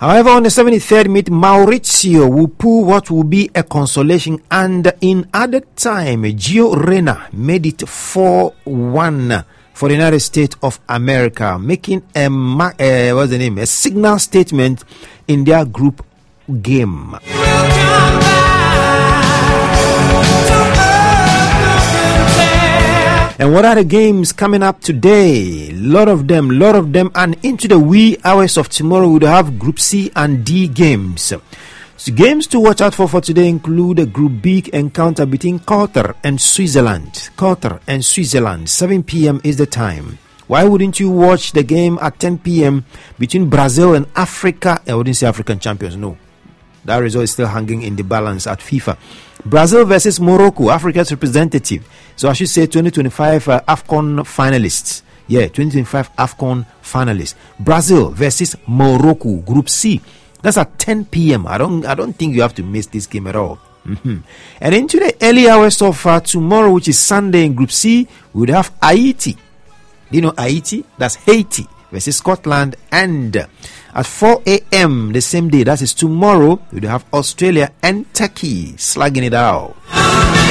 However, on the 73rd minute, Mauricio will pull what will be a consolation, and in added time, Gio Reyna made it 4-1 for the United States of America, making a signal statement in their group game. And what are the games coming up today? Lot of them, and into the wee hours of tomorrow we'll have Group C and D games. So games to watch out for today include a Group B encounter between Qatar and Switzerland. 7 p.m. is the time. Why wouldn't you watch the game at 10 p.m. between Brazil and Africa? I wouldn't say African champions, no. That result is still hanging in the balance at FIFA. Brazil versus Morocco, Africa's representative. So I should say 2025 AFCON finalists. 2025 AFCON finalists. Brazil versus Morocco, Group C. That's at 10 p.m. I don't think you have to miss this game at all. And into the early hours of tomorrow, which is Sunday in Group C, we would have Haiti. You know Haiti? That's Haiti versus Scotland. And at 4 a.m. the same day, that is tomorrow, we will have Australia and Turkey slugging it out.